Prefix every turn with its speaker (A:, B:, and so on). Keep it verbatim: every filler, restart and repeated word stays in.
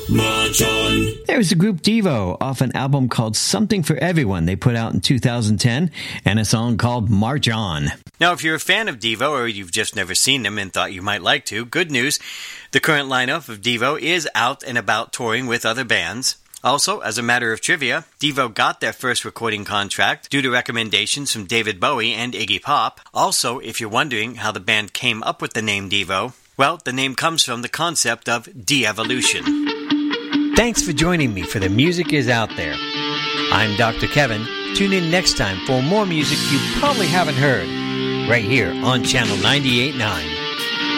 A: March On.
B: There's the group Devo off an album called Something for Everyone they put out in two thousand ten, and a song called March On.
C: Now, if you're a fan of Devo or you've just never seen them and thought you might like to, good news. The current lineup of Devo is out and about touring with other bands. Also, as a matter of trivia, Devo got their first recording contract due to recommendations from David Bowie and Iggy Pop. Also, if you're wondering how the band came up with the name Devo, well, the name comes from the concept of de-evolution. Thanks for joining me for The Music Is Out There. I'm Doctor Kevin. Tune in next time for more music you probably haven't heard, right here on Channel ninety-eight point nine.